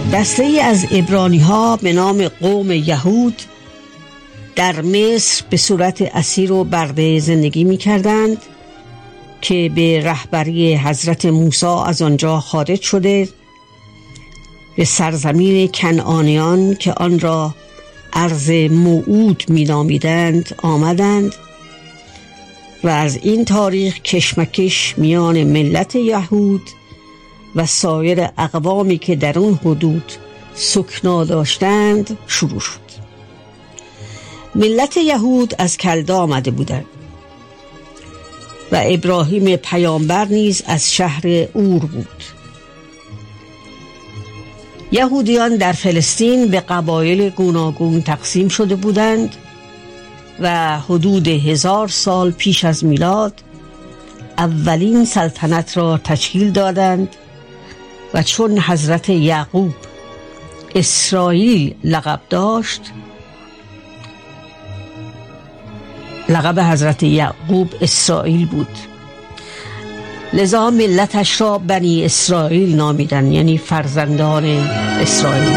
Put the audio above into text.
دسته ای از عبرانی ها به نام قوم یهود در مصر به صورت اسیر و برده زندگی می کردند که به رهبری حضرت موسی از آنجا خارج شده به سرزمین کنعانیان که آن را ارض موعود می نامیدند آمدند و از این تاریخ کشمکش میان ملت یهود و سایر اقوامی که در اون حدود سکنا داشتند شروع شد. ملت یهود از کلده آمده بودند و ابراهیم پیامبر نیز از شهر اور بود. یهودیان در فلسطین به قبایل گوناگون تقسیم شده بودند و حدود 1000 سال پیش از میلاد اولین سلطنت را تشکیل دادند و چون حضرت یعقوب اسرائیل لقب داشت، لقب حضرت یعقوب اسرائیل بود، لذا ملتش را بنی اسرائیل نامیدند، یعنی فرزندان اسرائیل.